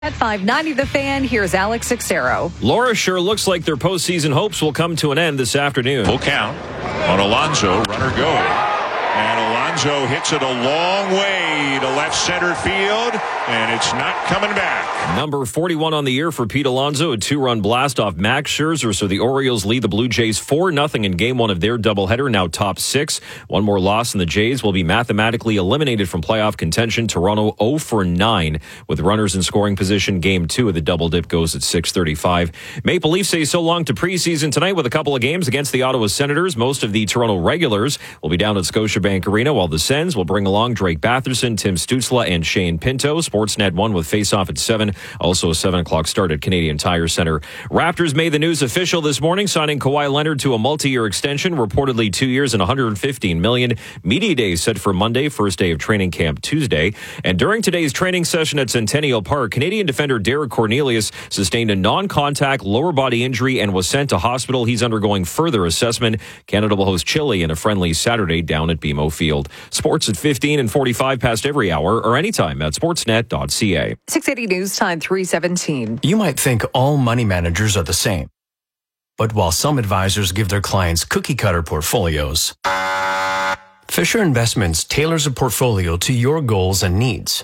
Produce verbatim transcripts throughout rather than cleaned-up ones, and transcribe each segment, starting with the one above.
At five ninety The Fan, here's Alex Sixero. Laura, sure looks like their postseason hopes will come to an end this afternoon. Full count on Alonso, runner go. And Alonso hits it a long way to left center field, and it's not coming back. Number forty-one on the year for Pete Alonso, a two-run blast off Max Scherzer, so the Orioles lead the Blue Jays four nothing in game one of their doubleheader, now top six. One more loss and the Jays will be mathematically eliminated from playoff contention. Toronto oh for nine with runners in scoring position. Game two of the double dip goes at six thirty-five. Maple Leafs say so long to preseason tonight with a couple of games against the Ottawa Senators. Most of the Toronto regulars will be down at Scotiabank Arena, while the Sens will bring along Drake Batherson, Tim Stützle, and Shane Pinto. Sportsnet one with face-off at seven. Also a seven o'clock start at Canadian Tire Center. Raptors made the news official this morning, signing Kawhi Leonard to a multi-year extension, reportedly two years and one hundred fifteen million dollars. Media day set for Monday, first day of training camp Tuesday. And during today's training session at Centennial Park, Canadian defender Derek Cornelius sustained a non-contact lower body injury and was sent to hospital. He's undergoing further assessment. Canada will host Chile in a friendly Saturday down at B M O Field. Sports at fifteen and forty-five past every hour or anytime at sportsnet dot c a. six eighty News Time, three seventeen. You might think all money managers are the same. But while some advisors give their clients cookie-cutter portfolios, Fisher Investments tailors a portfolio to your goals and needs.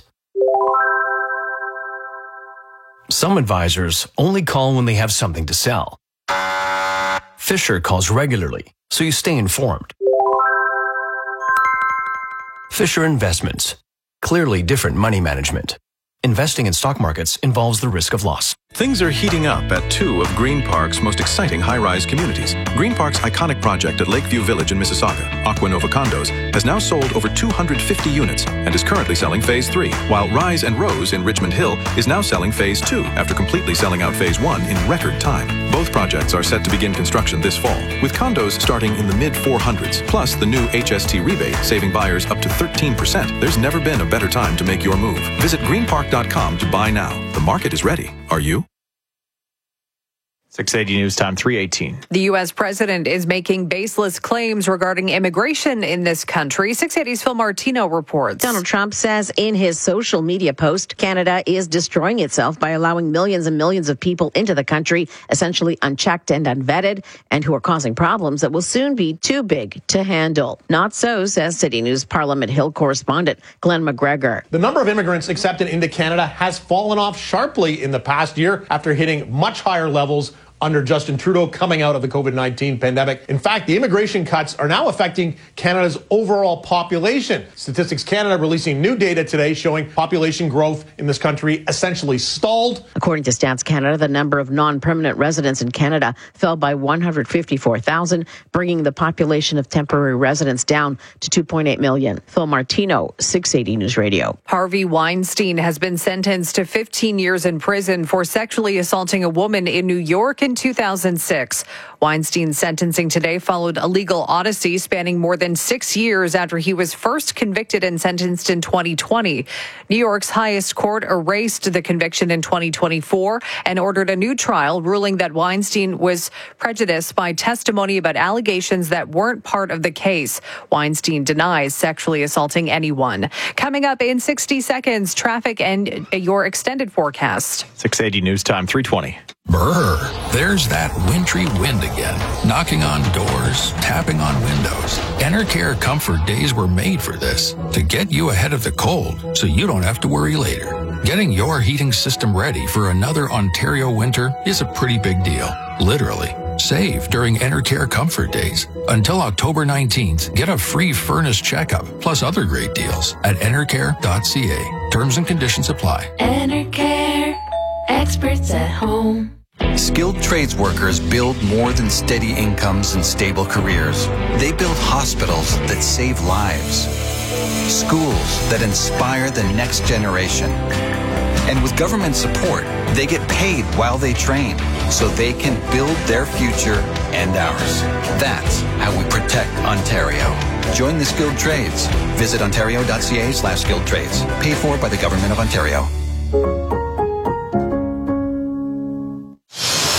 Some advisors only call when they have something to sell. Fisher calls regularly, so you stay informed. Fisher Investments. Clearly different money management. Investing in stock markets involves the risk of loss. Things are heating up at two of Green Park's most exciting high-rise communities. Green Park's iconic project at Lakeview Village in Mississauga, Aquanova Condos, has now sold over two hundred fifty units and is currently selling Phase three, while Rise and Rose in Richmond Hill is now selling Phase two after completely selling out Phase one in record time. Both projects are set to begin construction this fall, with condos starting in the mid four hundreds, plus the new H S T rebate saving buyers up to thirteen percent. There's never been a better time to make your move. Visit green park dot com to buy now. The market is ready. Are you? six eighty News Time, three eighteen. The U S president is making baseless claims regarding immigration in this country. six eighty's Phil Martino reports. Donald Trump says in his social media post, Canada is destroying itself by allowing millions and millions of people into the country, essentially unchecked and unvetted, and who are causing problems that will soon be too big to handle. Not so, says City News Parliament Hill correspondent Glenn McGregor. The number of immigrants accepted into Canada has fallen off sharply in the past year after hitting much higher levels under Justin Trudeau coming out of the COVID nineteen pandemic. In fact, the immigration cuts are now affecting Canada's overall population. Statistics Canada releasing new data today showing population growth in this country essentially stalled. According to Stats Canada, the number of non-permanent residents in Canada fell by one hundred fifty-four thousand, bringing the population of temporary residents down to two point eight million. Phil Martino, six eighty News Radio. Harvey Weinstein has been sentenced to fifteen years in prison for sexually assaulting a woman in New York in two thousand six. Weinstein's sentencing today followed a legal odyssey spanning more than six years after he was first convicted and sentenced in twenty twenty. New York's highest court erased the conviction in twenty twenty-four and ordered a new trial, ruling that Weinstein was prejudiced by testimony about allegations that weren't part of the case. Weinstein denies sexually assaulting anyone. Coming up in sixty seconds, traffic and your extended forecast. six eighty News Time, three twenty. Brr, there's that wintry wind again, knocking on doors, tapping on windows. Enercare Comfort Days were made for this, to get you ahead of the cold so you don't have to worry later. Getting your heating system ready for another Ontario winter is a pretty big deal, literally. Save during Enercare Comfort Days. Until October nineteenth, get a free furnace checkup, plus other great deals at enercare dot c a. Terms and conditions apply. Enercare, experts at home. Skilled trades workers build more than steady incomes and stable careers. They build hospitals that save lives, schools that inspire the next generation. And with government support, they get paid while they train so they can build their future and ours. That's how we protect Ontario. Join the skilled trades. Visit ontario dot c a slash skilled trades. Paid for by the Government of Ontario.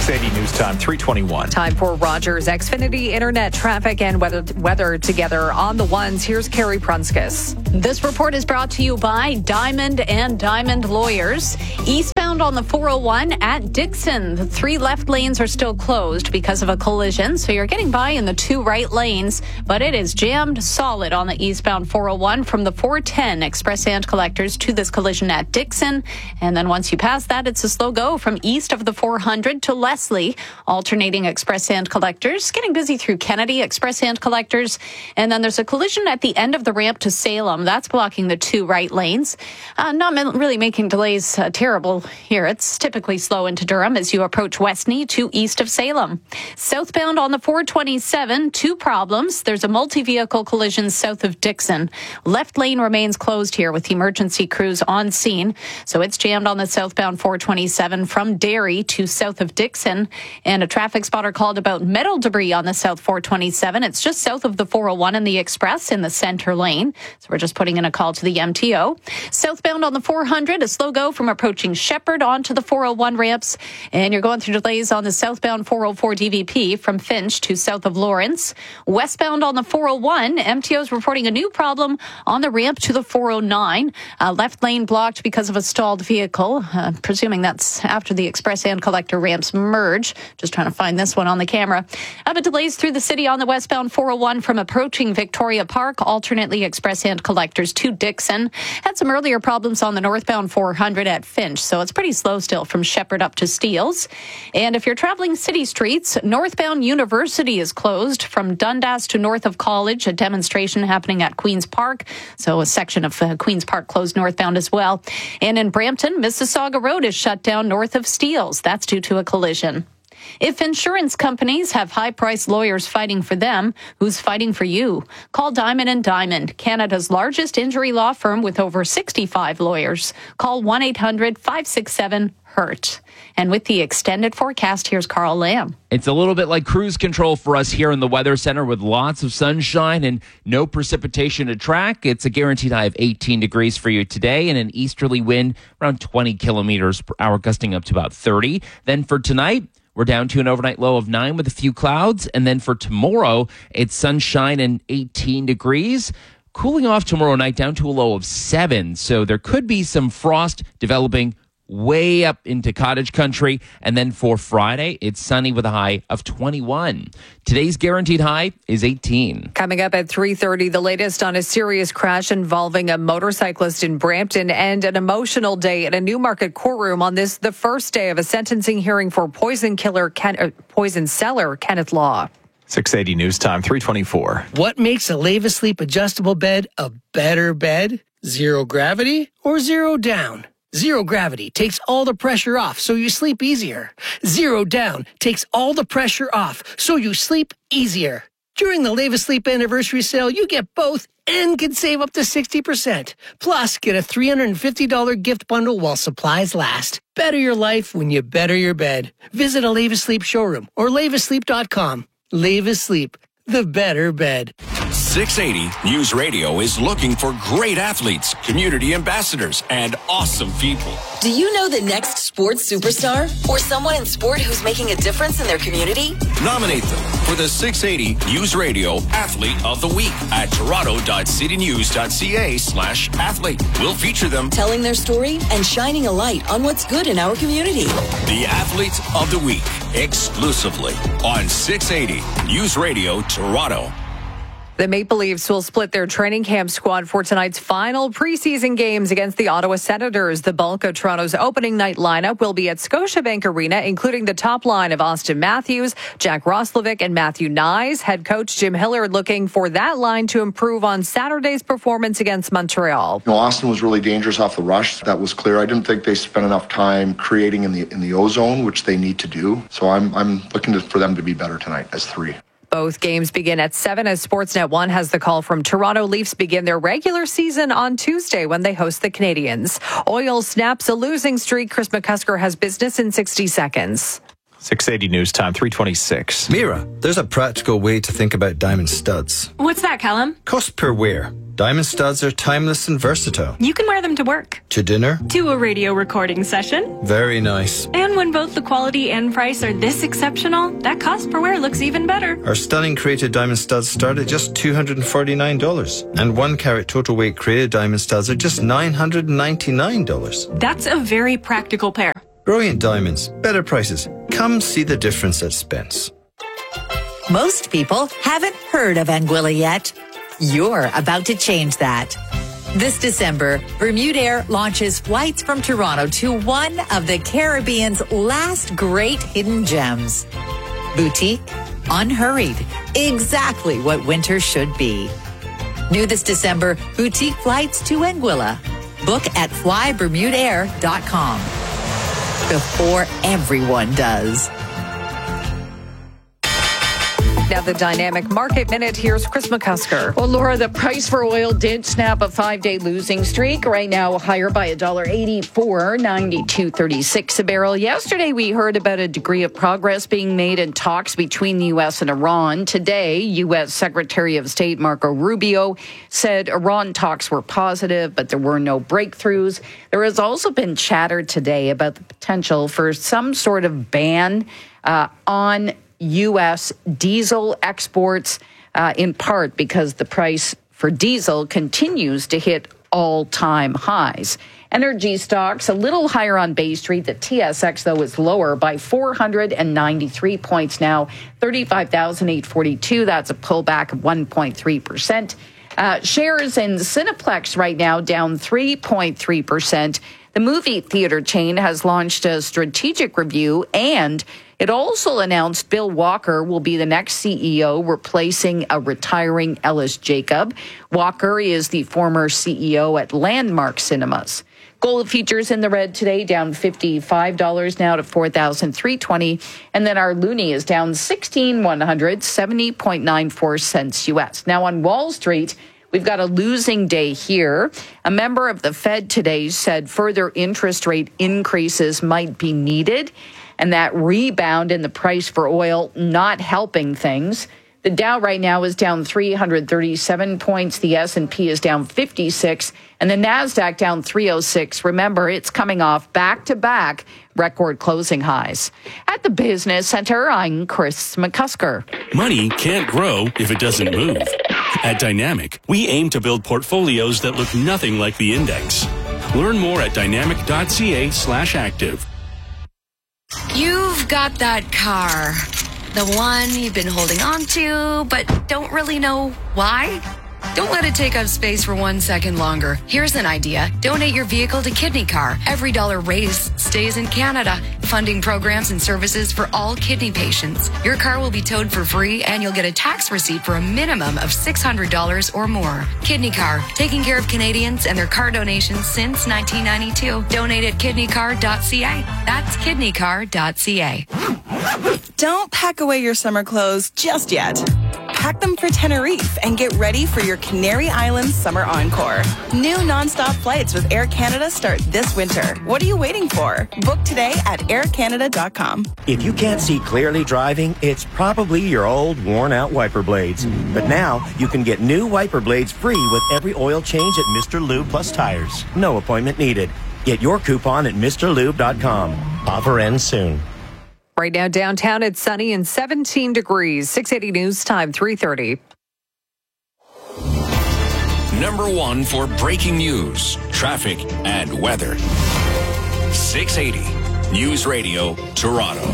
six eighty News Time, three twenty-one. Time for Rogers Xfinity Internet traffic and weather, weather together on the ones. Here's Carrie Prunskis. This report is brought to you by Diamond and Diamond Lawyers. Eastbound on the four oh one at Dixon, the three left lanes are still closed because of a collision, so you're getting by in the two right lanes, but it is jammed solid on the eastbound four oh one from the four ten Express and Collectors to this collision at Dixon. And then once you pass that, it's a slow go from east of the four hundred to Leslie, alternating Express and Collectors, getting busy through Kennedy, Express and Collectors. And then there's a collision at the end of the ramp to Salem. That's blocking the two right lanes. Uh, not really making delays uh, terrible here. It's typically slow into Durham as you approach Westney to east of Salem. Southbound on the four twenty-seven, two problems. There's a multi-vehicle collision south of Dixon. Left lane remains closed here with emergency crews on scene. So it's jammed on the southbound four twenty-seven from Derry to south of Dixon. And a traffic spotter called about metal debris on the south four twenty-seven. It's just south of the four oh one and the Express in the center lane. So we're just putting in a call to the M T O. Southbound on the four hundred, a slow go from approaching Shepherd onto the four oh one ramps. And you're going through delays on the southbound four oh four D V P from Finch to south of Lawrence. Westbound on the four oh one, M T O's reporting a new problem on the ramp to the four oh nine. Uh, left lane blocked because of a stalled vehicle. Uh, presuming that's after the Express and Collector ramps merge. Just trying to find this one on the camera. Uh, but delays through the city on the westbound four oh one from approaching Victoria Park, alternately Express and Collectors to Dixon. Had some earlier problems on the northbound four hundred at Finch, so it's pretty slow still from Shepherd up to Steeles. And if you're traveling city streets, northbound University is closed from Dundas to north of College, a demonstration happening at Queen's Park, so a section of uh, Queen's Park closed northbound as well. And in Brampton, Mississauga Road is shut down north of Steeles. That's due to a collision. If insurance companies have high-priced lawyers fighting for them, who's fighting for you? Call Diamond and Diamond, Canada's largest injury law firm with over sixty-five lawyers. Call one eight hundred five six seven hurt. And with the extended forecast, here's Carl Lamb. It's a little bit like cruise control for us here in the Weather Center with lots of sunshine and no precipitation to track. It's a guaranteed high of eighteen degrees for you today and an easterly wind around twenty kilometers per hour, gusting up to about thirty. Then for tonight, we're down to an overnight low of nine with a few clouds. And then for tomorrow, it's sunshine and eighteen degrees. Cooling off tomorrow night down to a low of seven. So there could be some frost developing way up into cottage country. And then for Friday, it's sunny with a high of twenty-one. Today's guaranteed high is eighteen. Coming up at three thirty, the latest on a serious crash involving a motorcyclist in Brampton and an emotional day at a Newmarket courtroom on this, the first day of a sentencing hearing for poison killer, Ken, uh, poison seller Kenneth Law. six eighty News Time, three twenty-four. What makes a Leva Sleep adjustable bed a better bed? Zero gravity or zero down? Zero gravity takes all the pressure off so you sleep easier. Zero down takes all the pressure off so you sleep easier. During the Leva Sleep anniversary sale, you get both and can save up to sixty percent. Plus, get a three hundred fifty dollars gift bundle while supplies last. Better your life when you better your bed. Visit a Leva Sleep showroom or leva sleep dot com. Leva Sleep, the better bed. six eighty News Radio is looking for great athletes, community ambassadors, and awesome people. Do you know the next sports superstar? Or someone in sport who's making a difference in their community? Nominate them for the six eighty News Radio Athlete of the Week at toronto.citynews.ca slash athlete. We'll feature them telling their story and shining a light on what's good in our community. The Athlete of the Week, exclusively on six eighty News Radio Toronto. The Maple Leafs will split their training camp squad for tonight's final preseason games against the Ottawa Senators. The bulk of Toronto's opening night lineup will be at Scotiabank Arena, including the top line of Austin Matthews, Jack Roslovic, and Matthew Nyes. Head coach Jim Hillard looking for that line to improve on Saturday's performance against Montreal. You know, Austin was really dangerous off the rush. That was clear. I didn't think they spent enough time creating in the in the O-zone, which they need to do. So I'm I'm looking to, for them to be better tonight as three. Both games begin at seven as Sportsnet one has the call from Toronto. Leafs begin their regular season on Tuesday when they host the Canadiens. Oil snaps a losing streak. Chris McCusker has business in sixty seconds. six eighty News Time, three twenty-six. Mira, there's a practical way to think about diamond studs. What's that, Callum? Cost per wear. Diamond studs are timeless and versatile. You can wear them to work, to dinner, to a radio recording session. Very nice. And when both the quality and price are this exceptional, that cost per wear looks even better. Our stunning created diamond studs start at just two hundred forty-nine dollars. And one carat total weight created diamond studs are just nine hundred ninety-nine dollars. That's a very practical pair. Brilliant diamonds, better prices. Come see the difference at Spence. Most people haven't heard of Anguilla yet. You're about to change that. This December, Bermudair launches flights from Toronto to one of the Caribbean's last great hidden gems. Boutique, unhurried, exactly what winter should be. New this December, boutique flights to Anguilla. Book at fly bermudair dot com. Before everyone does. Now the Dynamic Market Minute. Here's Chris McCusker. Well, Laura, the price for oil did snap a five-day losing streak. Right now, higher by one dollar eighty-four, ninety-two thirty-six a barrel. Yesterday, we heard about a degree of progress being made in talks between the U S and Iran. Today, U S Secretary of State Marco Rubio said Iran talks were positive, but there were no breakthroughs. There has also been chatter today about the potential for some sort of ban uh, on U S diesel exports, uh, in part because the price for diesel continues to hit all-time highs. Energy stocks a little higher on Bay Street. The T S X, though, is lower by four hundred ninety-three points now, thirty-five thousand eight hundred forty-two. That's a pullback of one point three percent. Uh, shares in Cineplex right now down three point three percent. The movie theater chain has launched a strategic review, and it also announced Bill Walker will be the next C E O, replacing a retiring Ellis Jacob. Walker is the former C E O at Landmark Cinemas. Gold futures in the red today, down fifty-five dollars now to four thousand three hundred twenty dollars. And then our loonie is down sixteen thousand one hundred seventy point nine four cents U S. Now on Wall Street, we've got a losing day here. A member of the Fed today said further interest rate increases might be needed, and that rebound in the price for oil not helping things. The Dow right now is down three hundred thirty-seven points. The S and P is down fifty-six, and the NASDAQ down three oh six. Remember, it's coming off back-to-back record closing highs. At the Business Center, I'm Chris McCusker. Money can't grow if it doesn't move. At Dynamic, we aim to build portfolios that look nothing like the index. Learn more at dynamic.ca slash active. You've got that car. The one you've been holding on to, but don't really know why? Don't let it take up space for one second longer. Here's an idea. Donate your vehicle to Kidney Car. Every dollar raised stays in Canada, funding programs and services for all kidney patients. Your car will be towed for free, and you'll get a tax receipt for a minimum of six hundred dollars or more. Kidney Car, taking care of Canadians and their car donations since nineteen ninety-two. Donate at kidney car dot c a. That's kidney car dot c a. Don't pack away your summer clothes just yet. Pack them for Tenerife and get ready for your Canary Islands Summer Encore. New nonstop flights with Air Canada start this winter. What are you waiting for? Book today at air canada dot com. If you can't see clearly driving, it's probably your old worn-out wiper blades. But now you can get new wiper blades free with every oil change at Mister Lube Plus Tires. No appointment needed. Get your coupon at mister lube dot com. Offer ends soon. Right now, downtown, it's sunny and seventeen degrees. six eighty News Time, three thirty. Number one for breaking news, traffic, and weather. six eighty News Radio, Toronto.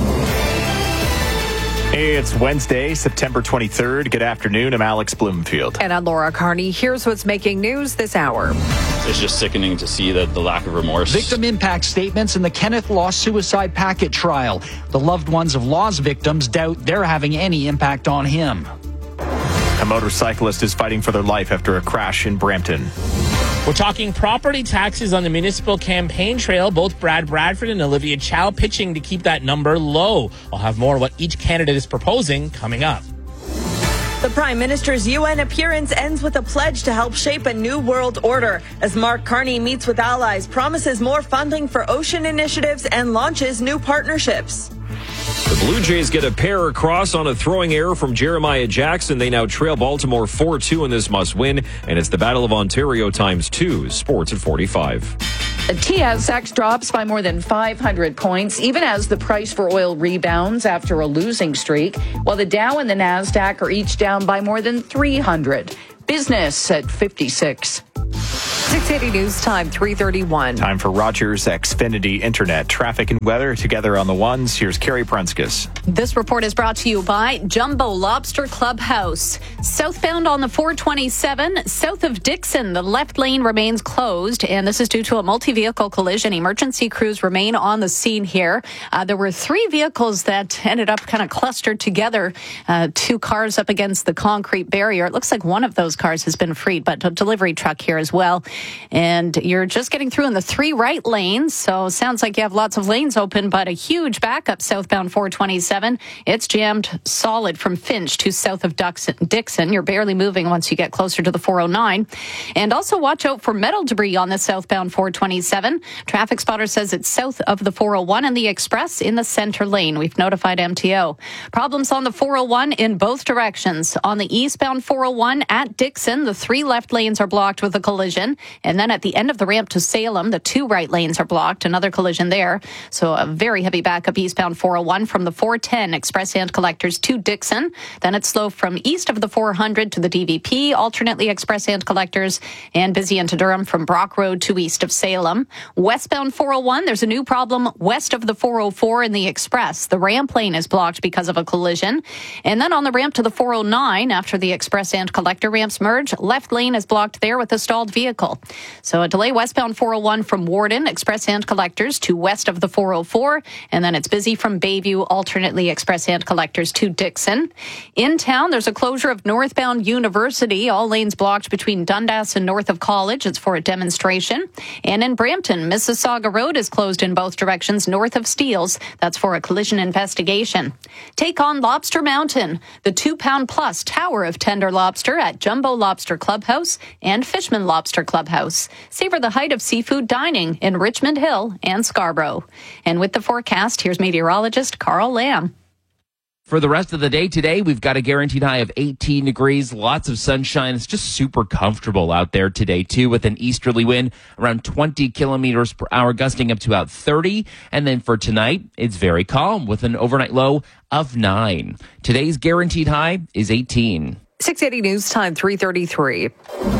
Hey, it's Wednesday, September twenty-third. Good afternoon. I'm Alex Bloomfield. And I'm Laura Carney. Here's what's making news this hour. It's just sickening to see the, the lack of remorse. Victim impact statements in the Kenneth Law suicide packet trial. The loved ones of Law's victims doubt they're having any impact on him. A motorcyclist is fighting for their life after a crash in Brampton. We're talking property taxes on the municipal campaign trail. Both Brad Bradford and Olivia Chow pitching to keep that number low. I'll have more what each candidate is proposing coming up. The Prime Minister's U N appearance ends with a pledge to help shape a new world order as Mark Carney meets with allies, promises more funding for ocean initiatives, and launches new partnerships. The Blue Jays get a pair across on a throwing error from Jeremiah Jackson. They now trail Baltimore four two in this must-win, and it's the Battle of Ontario times two. Sports at forty-five. The T S X drops by more than five hundred points, even as the price for oil rebounds after a losing streak, while the Dow and the NASDAQ are each down by more than three hundred. Business at fifty-six. six eighty News Time, three thirty-one. Time for Rogers Xfinity Internet. Traffic and weather together on the ones. Here's Carrie Prunskis. This report is brought to you by Jumbo Lobster Clubhouse. Southbound on the four twenty-seven, south of Dixon, the left lane remains closed, and this is due to a multi-vehicle collision. Emergency crews remain on the scene here. Uh, there were three vehicles that ended up kind of clustered together, uh, two cars up against the concrete barrier. It looks like one of those cars has been freed, but a delivery truck here as well. And you're just getting through in the three right lanes, so sounds like you have lots of lanes open, but a huge backup southbound four twenty-seven. It's jammed solid from Finch to south of Dixon. You're barely moving once you get closer to the four oh nine. And also watch out for metal debris on the southbound four twenty-seven. Traffic spotter says it's south of the four oh one and the express in the center lane. We've notified M T O. Problems on the four oh one in both directions. On the eastbound four oh one at Dixon, the three left lanes are blocked with a collision. And then at the end of the ramp to Salem, the two right lanes are blocked. Another collision there. So a very heavy backup eastbound four oh one from the four ten express and collectors to Dixon. Then it's slow from east of the four hundred to the D V P, alternately express and collectors, and busy into Durham from Brock Road to east of Salem. Westbound four oh one, there's a new problem west of the four oh four in the express. The ramp lane is blocked because of a collision. And then on the ramp to the four oh nine, after the express and collector ramps merge, left lane is blocked there with a stalled vehicle. So a delay westbound four oh one from Warden, express and collectors to west of the four oh four. And then it's busy from Bayview, alternately express and collectors to Dixon. In town, there's a closure of northbound University. All lanes blocked between Dundas and north of College. It's for a demonstration. And in Brampton, Mississauga Road is closed in both directions north of Steeles. That's for a collision investigation. Take on Lobster Mountain, the two-pound plus tower of tender lobster at Jumbo Lobster Clubhouse and Fishman Lobster Clubhouse. Savor the height of seafood dining in Richmond Hill and Scarborough. And with the forecast, here's meteorologist Carl Lamb. For the rest of the day today, we've got a guaranteed high of eighteen degrees, lots of sunshine. It's just super comfortable out there today, too, with an easterly wind around twenty kilometers per hour, gusting up to about thirty. And then for tonight, it's very calm with an overnight low of nine. Today's guaranteed high is eighteen. six eighty News Time, three thirty-three.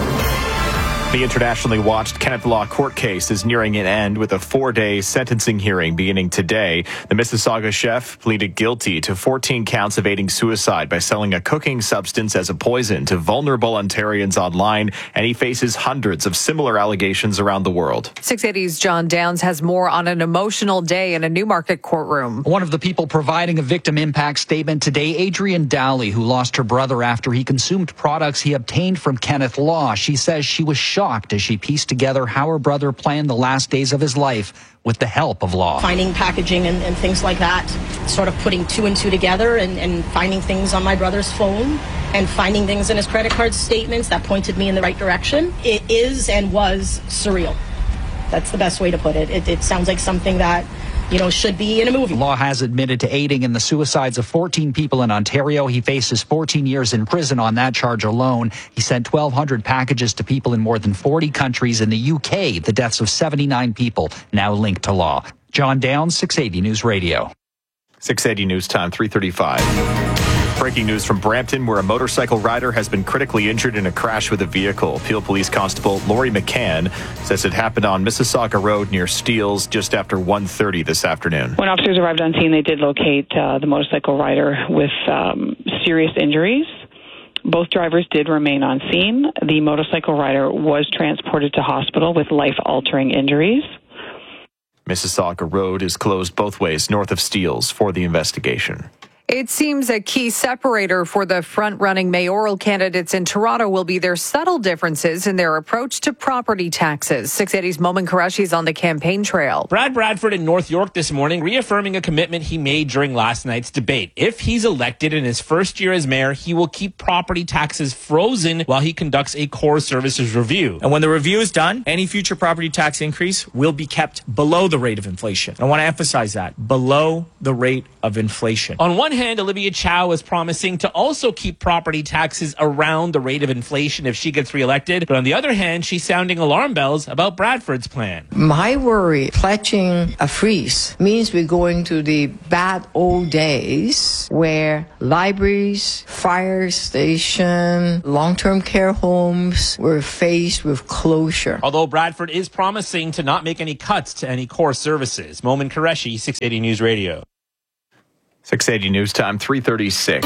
The internationally watched Kenneth Law court case is nearing an end with a four-day sentencing hearing beginning today. The Mississauga chef pleaded guilty to fourteen counts of aiding suicide by selling a cooking substance as a poison to vulnerable Ontarians online, and he faces hundreds of similar allegations around the world. six eighty's John Downs has more on an emotional day in a Newmarket courtroom. One of the people providing a victim impact statement today, Adrian Dowley, who lost her brother after he consumed products he obtained from Kenneth Law. She says she was shocked as she pieced together how her brother planned the last days of his life with the help of Law. Finding packaging and, and things like that, sort of putting two and two together and, and finding things on my brother's phone and finding things in his credit card statements that pointed me in the right direction. It is and was surreal. That's the best way to put it. It, it sounds like something that, you know, should be in a movie. Law has admitted to aiding in the suicides of fourteen people in Ontario. He faces fourteen years in prison on that charge alone. He sent twelve hundred packages to people in more than forty countries. In the U K, the deaths of seventy-nine people now linked to Law. John Downs, six eighty News Radio. six eighty News Time, three thirty-five. Breaking news from Brampton, where a motorcycle rider has been critically injured in a crash with a vehicle. Peel Police Constable Laurie McCann says it happened on Mississauga Road near Steeles just after one thirty this afternoon. When officers arrived on scene, they did locate uh, the motorcycle rider with um, serious injuries. Both drivers did remain on scene. The motorcycle rider was transported to hospital with life-altering injuries. Mississauga Road is closed both ways north of Steeles for the investigation. It seems a key separator for the front-running mayoral candidates in Toronto will be their subtle differences in their approach to property taxes. six eighty's Momin Qureshi is on the campaign trail. Brad Bradford in North York this morning reaffirming a commitment he made during last night's debate. If he's elected in his first year as mayor, he will keep property taxes frozen while he conducts a core services review. And when the review is done, any future property tax increase will be kept below the rate of inflation. I want to emphasize that, below the rate of inflation. On one hand, Olivia Chow is promising to also keep property taxes around the rate of inflation if she gets reelected. But on the other hand, she's sounding alarm bells about Bradford's plan. My worry, pledging a freeze means we're going to the bad old days where libraries, fire station, long-term care homes were faced with closure. Although Bradford is promising to not make any cuts to any core services. Momin Qureshi, six eighty News Radio. six eighty News Time, three thirty-six.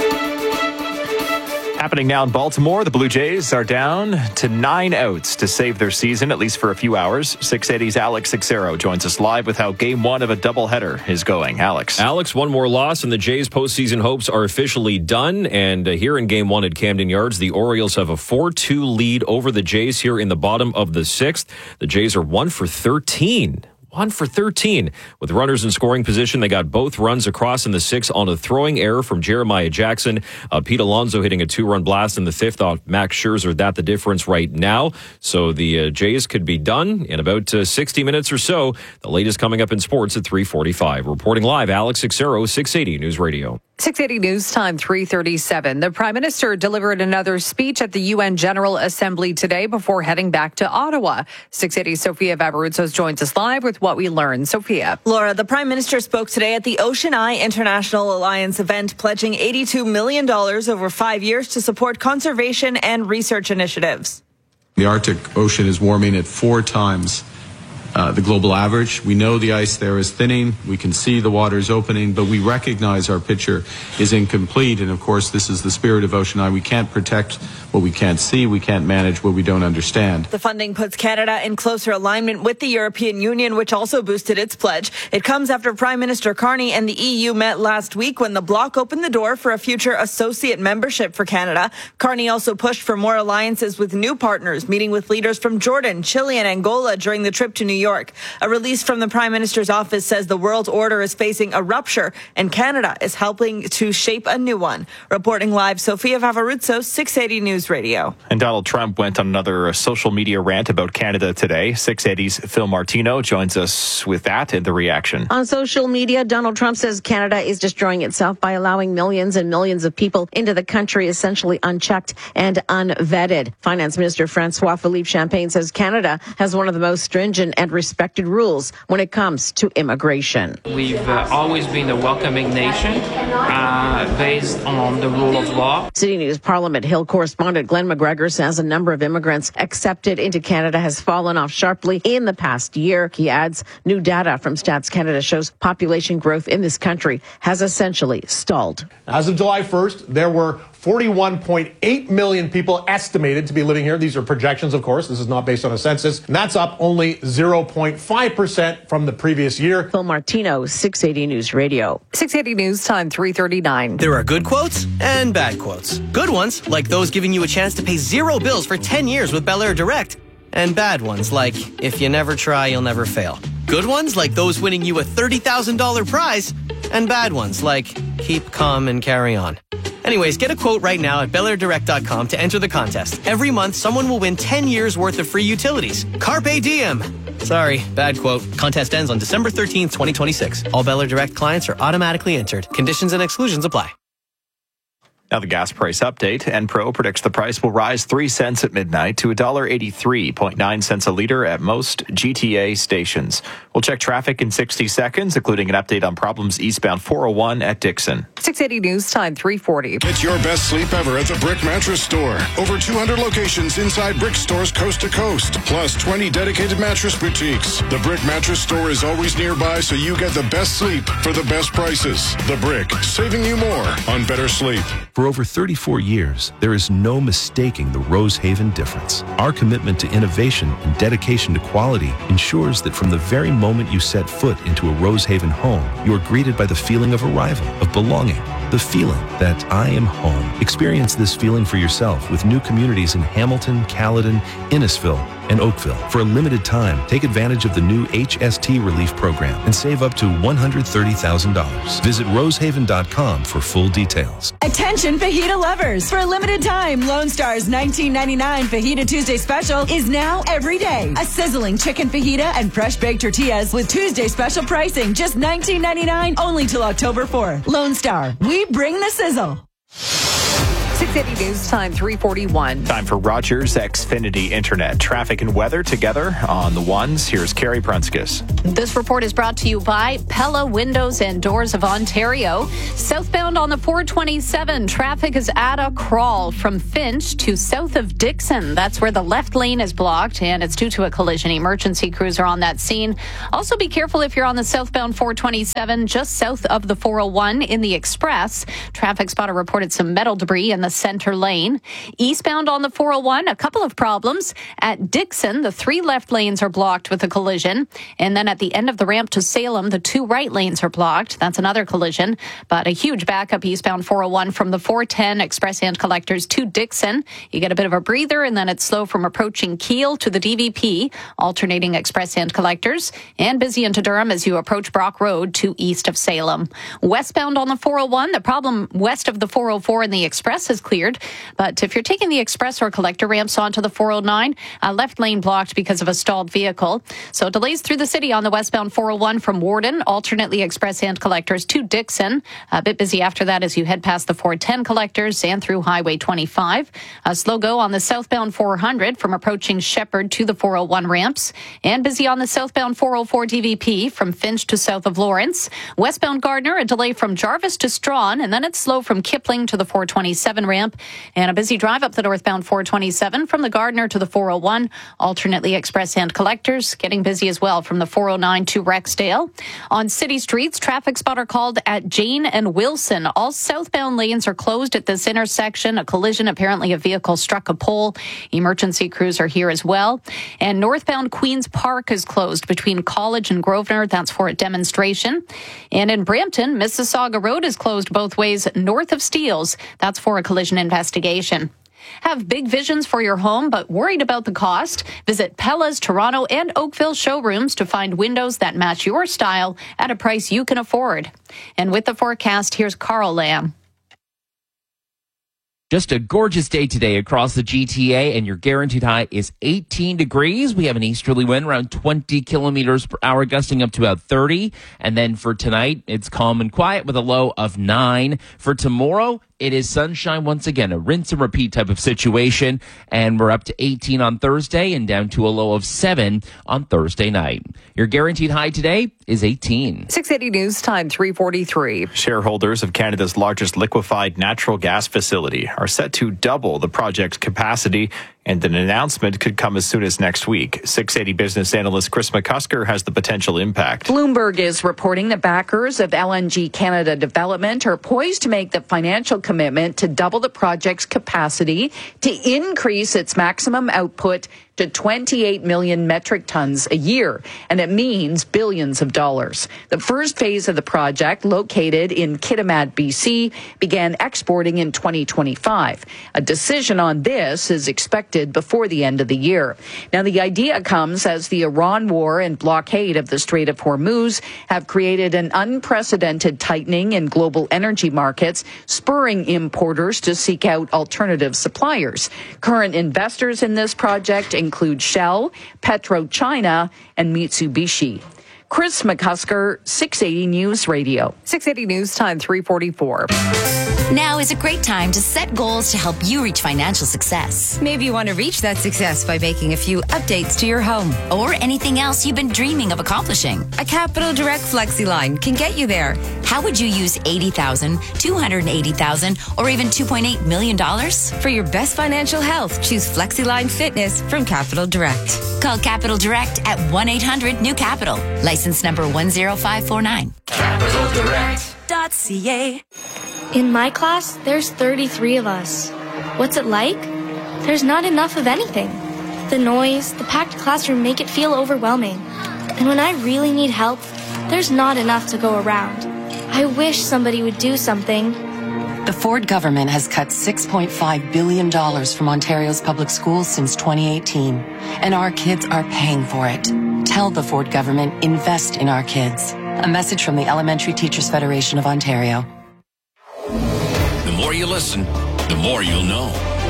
Happening now in Baltimore, the Blue Jays are down to nine outs to save their season, at least for a few hours. six eighty's Alex Sixero joins us live with how game one of a doubleheader is going. Alex. Alex, one more loss and the Jays' postseason hopes are officially done. And uh, here in game one at Camden Yards, the Orioles have a four two lead over the Jays here in the bottom of the sixth. The Jays are one for thirteen. One for thirteen. With runners in scoring position, they got both runs across in the sixth on a throwing error from Jeremiah Jackson. Uh, Pete Alonso hitting a two-run blast in the fifth off Max Scherzer. That the difference right now. So the uh, Jays could be done in about uh, sixty minutes or so. The latest coming up in sports at three forty-five. Reporting live, Alex Sixero, six eighty News Radio. six eighty News Time, three thirty-seven. The Prime Minister delivered another speech at the U N General Assembly today before heading back to Ottawa. six eighty's Sophia Vavaruzos joins us live with what we learned. Sophia. Laura, the Prime Minister spoke today at the Ocean Eye International Alliance event, pledging eighty-two million dollars over five years to support conservation and research initiatives. The Arctic Ocean is warming at four times Uh, the global average. We know the ice there is thinning. We can see the waters opening, but we recognize our picture is incomplete. And of course, this is the spirit of Ocean Eye. We can't protect what we can't see. We can't manage what we don't understand. The funding puts Canada in closer alignment with the European Union, which also boosted its pledge. It comes after Prime Minister Carney and the E U met last week when the bloc opened the door for a future associate membership for Canada. Carney also pushed for more alliances with new partners, meeting with leaders from Jordan, Chile, and Angola during the trip to New York. York. A release from the Prime Minister's office says the world order is facing a rupture and Canada is helping to shape a new one. Reporting live, Sophia Vavaruzos, six eighty News Radio. And Donald Trump went on another social media rant about Canada today. six eighty's Phil Martino joins us with that and the reaction. On social media, Donald Trump says Canada is destroying itself by allowing millions and millions of people into the country essentially unchecked and unvetted. Finance Minister Francois Philippe Champagne says Canada has one of the most stringent and respected rules when it comes to immigration. We've uh, always been a welcoming nation uh, based on the rule of law. City News Parliament Hill correspondent Glenn McGregor says a number of immigrants accepted into Canada has fallen off sharply in the past year. He adds new data from Stats Canada shows population growth in this country has essentially stalled. As of July first, there were forty-one point eight million people estimated to be living here. These are projections, of course. This is not based on a census. And that's up only zero point five percent from the previous year. Phil Martino, six eighty News Radio. six eighty News Time, three thirty-nine. There are good quotes and bad quotes. Good ones, like those giving you a chance to pay zero bills for ten years with Bel Air Direct. And bad ones, like, if you never try, you'll never fail. Good ones, like those winning you a thirty thousand dollars prize. And bad ones, like, keep calm and carry on. Anyways, get a quote right now at Bel Air Direct dot com to enter the contest. Every month, someone will win ten years worth of free utilities. Carpe diem. Sorry, bad quote. Contest ends on December thirteenth, twenty twenty-six. All Bel Air Direct clients are automatically entered. Conditions and exclusions apply. Now the gas price update. Enpro predicts the price will rise three cents at midnight to one dollar eighty-three point nine cents a liter at most G T A stations. We'll check traffic in sixty seconds, including an update on problems eastbound four oh one at Dixon. six eighty News Time, three forty. It's your best sleep ever at the Brick Mattress Store. Over two hundred locations inside Brick stores coast to coast, plus twenty dedicated mattress boutiques. The Brick Mattress Store is always nearby, so you get the best sleep for the best prices. The Brick, saving you more on better sleep. For For over thirty-four years, there is no mistaking the Rosehaven difference. Our commitment to innovation and dedication to quality ensures that from the very moment you set foot into a Rosehaven home, you are greeted by the feeling of arrival, of belonging, the feeling that I am home. Experience this feeling for yourself with new communities in Hamilton, Caledon, Innisfil, and Oakville. For a limited time, take advantage of the new H S T Relief Program and save up to one hundred thirty thousand dollars. Visit rosehaven dot com for full details. Attention fajita lovers. For a limited time, Lone Star's nineteen ninety-nine Fajita Tuesday special is now every day. A sizzling chicken fajita and fresh baked tortillas with Tuesday special pricing, just nineteen ninety-nine, only till October fourth. Lone Star, we bring the sizzle. six eighty News Time, three forty-one. Time for Rogers Xfinity Internet. Traffic and weather together on the ones. Here's Carrie Prunskis. This report is brought to you by Pella Windows and Doors of Ontario. Southbound on the four twenty-seven, traffic is at a crawl from Finch to south of Dixon. That's where the left lane is blocked, and it's due to a collision. Emergency crews are on that scene. Also, be careful if you're on the southbound four twenty-seven, just south of the four oh one in the Express. Traffic spotter reported some metal debris in the center lane. Eastbound on the four oh one, a couple of problems. At Dixon, the three left lanes are blocked with a collision. And then at the end of the ramp to Salem, the two right lanes are blocked. That's another collision. But a huge backup eastbound four oh one from the four ten Express and Collectors to Dixon. You get a bit of a breather, and then it's slow from approaching Kiel to the D V P, alternating Express and Collectors. And busy into Durham as you approach Brock Road to east of Salem. Westbound on the four oh one, the problem west of the four oh four in the Express is cleared. But if you're taking the Express or Collector ramps onto the four oh nine, uh, left lane blocked because of a stalled vehicle. So delays through the city on the westbound four oh one from Warden, alternately Express and Collectors to Dixon. A bit busy after that as you head past the four ten Collectors and through Highway twenty-five. A slow go on the southbound four hundred from approaching Shepherd to the four oh one ramps. And busy on the southbound four oh four D V P from Finch to south of Lawrence. Westbound Gardner, a delay from Jarvis to Strawn, and then it's slow from Kipling to the four twenty-seven ramp. And a busy drive up the northbound four twenty-seven from the Gardner to the four oh one, alternately Express and Collectors, getting busy as well from the four oh nine to Rexdale. On city streets, traffic spotter called at Jane and Wilson. All southbound lanes are closed at this intersection. A collision, apparently a vehicle struck a pole. Emergency crews are here as well. And northbound Queen's Park is closed between College and Grosvenor. That's for a demonstration. And in Brampton, Mississauga Road is closed both ways north of Steeles. That's for a collision investigation. Have big visions for your home but worried about the cost? Visit Pella's Toronto and Oakville showrooms to find windows that match your style at a price you can afford. And with the forecast, here's Carl Lamb. Just a gorgeous day today across the G T A, and your guaranteed high is eighteen degrees. We have an easterly wind around twenty kilometers per hour, gusting up to about thirty. And then for tonight, it's calm and quiet with a low of nine. For tomorrow, it is sunshine once again, a rinse and repeat type of situation. And we're up to eighteen on Thursday and down to a low of seven on Thursday night. Your guaranteed high today is eighteen. six eighty News Time, three forty-three. Shareholders of Canada's largest liquefied natural gas facility are set to double the project's capacity, and an announcement could come as soon as next week. six eighty business analyst Chris McCusker has the potential impact. Bloomberg is reporting that backers of L N G Canada Development are poised to make the financial commitment to double the project's capacity to increase its maximum output to twenty-eight million metric tons a year, and it means billions of dollars. The first phase of the project, located in Kitimat, B C, began exporting in twenty twenty-five. A decision on this is expected before the end of the year. Now, the idea comes as the Iran war and blockade of the Strait of Hormuz have created an unprecedented tightening in global energy markets, spurring importers to seek out alternative suppliers. Current investors in this project include Shell, PetroChina, and Mitsubishi. Chris McCusker, six eighty News Radio. six eighty News Time, three forty-four. Now is a great time to set goals to help you reach financial success. Maybe you want to reach that success by making a few updates to your home. Or anything else you've been dreaming of accomplishing. A Capital Direct FlexiLine can get you there. How would you use eighty thousand dollars, two hundred eighty thousand dollars, or even two point eight million dollars? For your best financial health, choose FlexiLine Fitness from Capital Direct. Call Capital Direct at one eight hundred new capital. License number one zero five four nine. Capital Direct dot C A. In my class, there's thirty-three of us. What's it like? There's not enough of anything. The noise, the packed classroom make it feel overwhelming. And when I really need help, there's not enough to go around. I wish somebody would do something. The Ford government has cut six point five billion dollars from Ontario's public schools since twenty eighteen, and our kids are paying for it. Tell the Ford government, invest in our kids. A message from the Elementary Teachers Federation of Ontario. The more you listen, the more you'll know.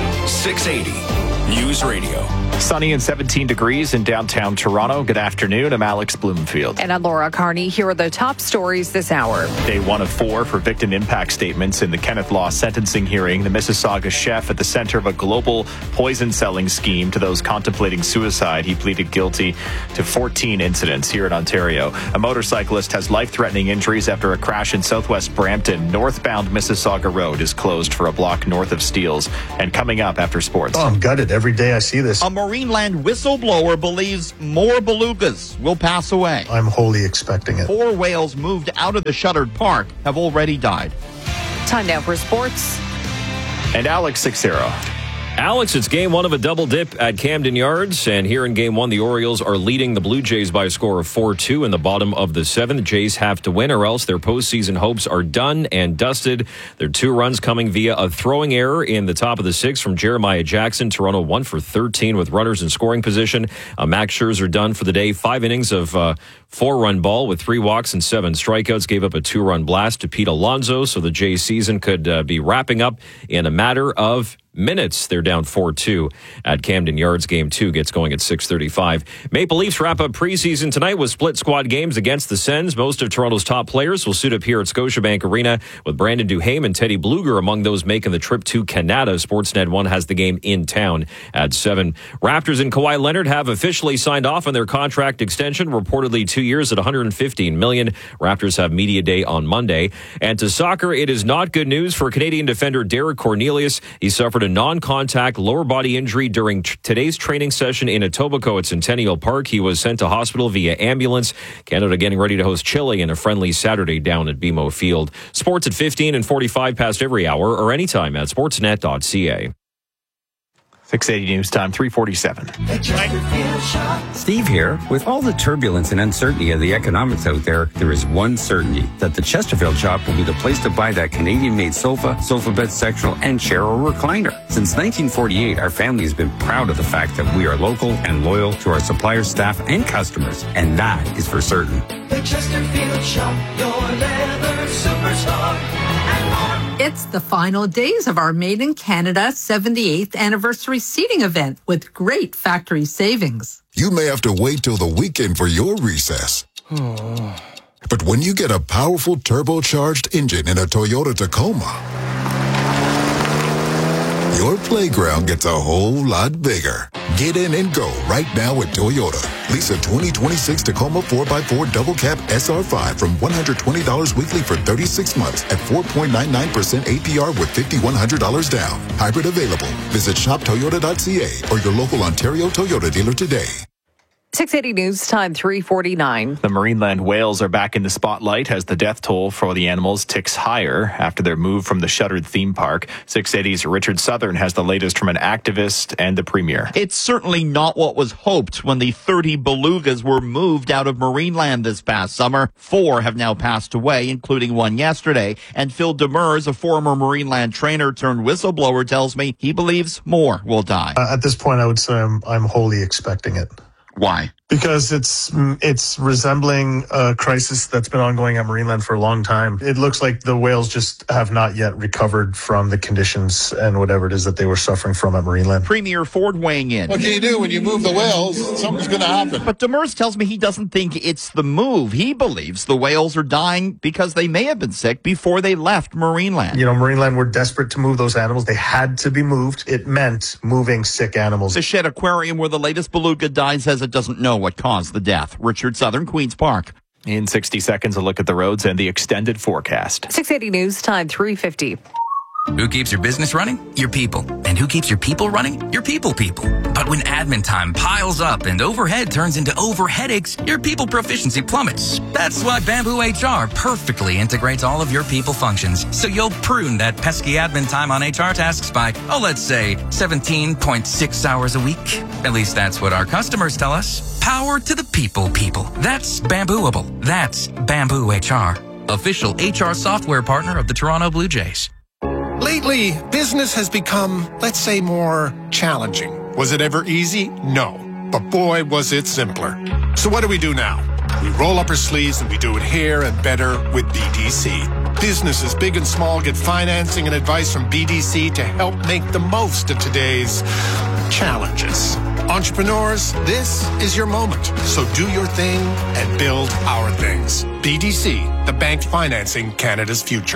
six eighty News Radio. Sunny and seventeen degrees in downtown Toronto. Good afternoon. I'm Alex Bloomfield. And I'm Laura Carney. Here are the top stories this hour. Day one of four for victim impact statements in the Kenneth Law sentencing hearing. The Mississauga chef at the center of a global poison selling scheme to those contemplating suicide. He pleaded guilty to fourteen incidents here in Ontario. A motorcyclist has life-threatening injuries after a crash in southwest Brampton. Northbound Mississauga Road is closed for a block north of Steeles. And coming up after sports. Oh, I'm gutted. Every day I see this. A Marineland whistleblower believes more belugas will pass away. I'm wholly expecting it. Four whales moved out of the shuttered park have already died. Time now for sports. And Alex Sixero. Alex, it's game one of a double dip at Camden Yards, and here in game one, the Orioles are leading the Blue Jays by a score of four two in the bottom of the seventh. The Jays have to win, or else their postseason hopes are done and dusted. Their two runs coming via a throwing error in the top of the sixth from Jeremiah Jackson. Toronto one for thirteen with runners in scoring position. Uh, Max Scherzer done for the day. Five innings of uh, four-run ball with three walks and seven strikeouts. Gave up a two-run blast to Pete Alonso, so the Jays season could uh, be wrapping up in a matter of minutes. They're down four two at Camden Yards. Game two gets going at six thirty-five. Maple Leafs wrap up preseason tonight with split squad games against the Sens. Most of Toronto's top players will suit up here at Scotiabank Arena, with Brandon Duhaime and Teddy Bluger among those making the trip to Canada. Sportsnet one has the game in town at seven. Raptors and Kawhi Leonard have officially signed off on their contract extension, reportedly two years at one hundred fifteen million dollars. Raptors have media day on Monday. And to soccer, it is not good news for Canadian defender Derek Cornelius. He suffered a non-contact lower body injury during t- today's training session in Etobicoke at Centennial Park. He was sent to hospital via ambulance. Canada getting ready to host Chile in a friendly Saturday down at B M O Field. Sports at fifteen and forty-five past every hour or anytime at sportsnet dot c a. six eighty News Time, three forty-seven. Steve here. With all the turbulence and uncertainty of the economics out there, there is one certainty, that the Chesterfield Shop will be the place to buy that Canadian-made sofa, sofa bed sectional, and chair or recliner. Since nineteen forty-eight, our family has been proud of the fact that we are local and loyal to our suppliers, staff, and customers, and that is for certain. The Chesterfield Shop, your leather superstar, and more. It's the final days of our Made in Canada seventy-eighth anniversary seating event with great factory savings. You may have to wait till the weekend for your recess. But when you get a powerful turbocharged engine in a Toyota Tacoma, your playground gets a whole lot bigger. Get in and go right now at Toyota. Lease a twenty twenty-six Tacoma four by four Double Cab S R five from one hundred twenty dollars weekly for thirty-six months at four point nine nine percent A P R with five thousand one hundred dollars down. Hybrid available. Visit shop toyota dot c a or your local Ontario Toyota dealer today. six eighty News Time, three forty-nine. The Marineland whales are back in the spotlight as the death toll for the animals ticks higher after their move from the shuttered theme park. six eighty's Richard Southern has the latest from an activist and the premier. It's certainly not what was hoped when the thirty belugas were moved out of Marineland this past summer. Four have now passed away, including one yesterday. And Phil Demers, a former Marineland trainer turned whistleblower, tells me he believes more will die. Uh, at this point, I would say I'm, I'm wholly expecting it. Why? Because it's it's resembling a crisis that's been ongoing at Marineland for a long time. It looks like the whales just have not yet recovered from the conditions and whatever it is that they were suffering from at Marineland. Premier Ford weighing in. What can you do when you move the whales? Something's going to happen. But Demers tells me he doesn't think it's the move. He believes the whales are dying because they may have been sick before they left Marineland. You know, Marineland were desperate to move those animals. They had to be moved. It meant moving sick animals. The Shed Aquarium, where the latest beluga died, says it doesn't know what caused the death. Richard Southern, Queen's Park. In sixty seconds, a look at the roads and the extended forecast. six eighty News Time, three fifty. Who keeps your business running? Your people. And who keeps your people running? Your people people. But when admin time piles up and overhead turns into over headaches, your people proficiency plummets. That's why Bamboo H R perfectly integrates all of your people functions. So you'll prune that pesky admin time on H R tasks by, oh, let's say seventeen point six hours a week. At least that's what our customers tell us. Power to the people people. That's Bambooable. That's Bamboo H R. Official H R software partner of the Toronto Blue Jays. Lately, business has become, let's say, more challenging. Was it ever easy? No. But boy, was it simpler. So what do we do now? We roll up our sleeves and we do it here and better with B D C. Businesses big and small get financing and advice from B D C to help make the most of today's challenges. Entrepreneurs, this is your moment. So do your thing and build our things. B D C, the bank financing Canada's future.